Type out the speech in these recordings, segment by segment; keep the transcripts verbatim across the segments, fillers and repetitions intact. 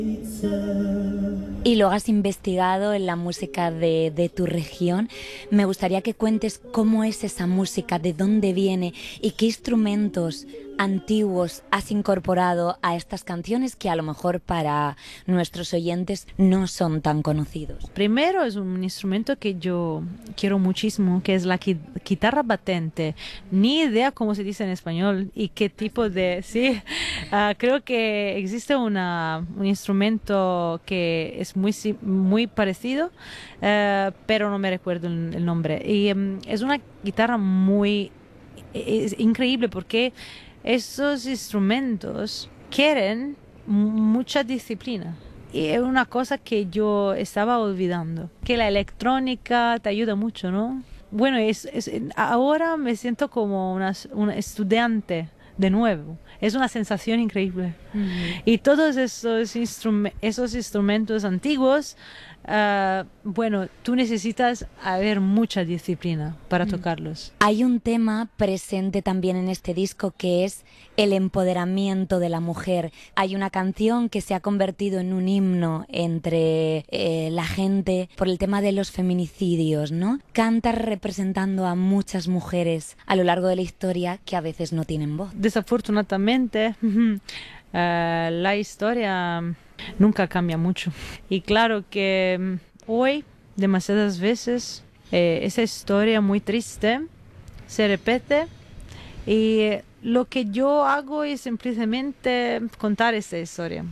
Y lo has investigado en la música de, de tu región. Me gustaría que cuentes cómo es esa música, de dónde viene y qué instrumentos antiguos has incorporado a estas canciones que a lo mejor para nuestros oyentes no son tan conocidos. Primero es un instrumento que yo quiero muchísimo, que es la qui- guitarra batente. Ni idea cómo se dice en español y qué tipo de... Sí, ah, creo que existe una, un instrumento que es muy, si- muy parecido, eh, pero no me recuerdo el, el nombre. Y em, es una guitarra muy... Es increíble porque esos instrumentos quieren mucha disciplina. Y es una cosa que yo estaba olvidando, que la electrónica te ayuda mucho, ¿no? Bueno, es, es- ahora me siento como una, una estudiante de nuevo. Es una sensación increíble. Mm. Y todos esos, instrume- esos instrumentos antiguos, ah, bueno, tú necesitas haber mucha disciplina para tocarlos. Hay un tema presente también en este disco que es el empoderamiento de la mujer. Hay una canción que se ha convertido en un himno entre eh, la gente por el tema de los feminicidios, ¿no? Cantas representando a muchas mujeres a lo largo de la historia que a veces no tienen voz. Desafortunadamente, eh, la historia nunca cambia mucho. Y claro que mm, hoy, demasiadas veces, eh, esa historia muy triste se repite y lo que yo hago es simplemente contar esa historia.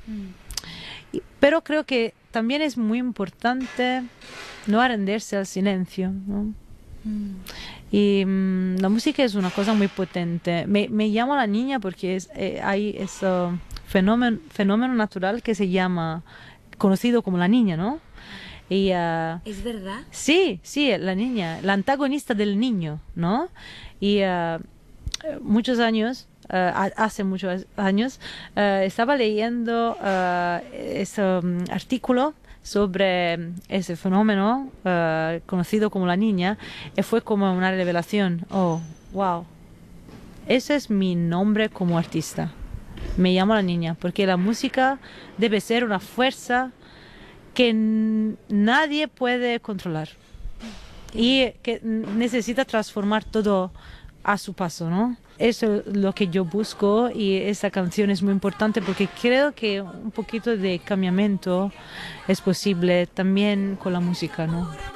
Y- Pero creo que también es muy importante no rendirse al silencio, ¿no? Y mm, la música es una cosa muy potente. Me, me llamo la niña porque es, eh, hay ese fenómeno, fenómeno natural que se llama, conocido como la niña, ¿no? Y ah, ¿Es verdad? sí, sí, la niña, la antagonista del niño, ¿no? Y ah, eh, muchos años, eh, ha- hace muchos años, eh, estaba leyendo eh, ese mm, artículo sobre mm, ese fenómeno eh, conocido como la niña y fue como una revelación. Oh, wow. Ese es mi nombre como artista. Me llamo la niña porque la música debe ser una fuerza que n- nadie puede controlar y que n- necesita transformar todo a su paso, ¿no? Eso es lo que yo busco y esa canción es muy importante porque creo que un poquito de cambiamiento es posible también con la música, ¿no?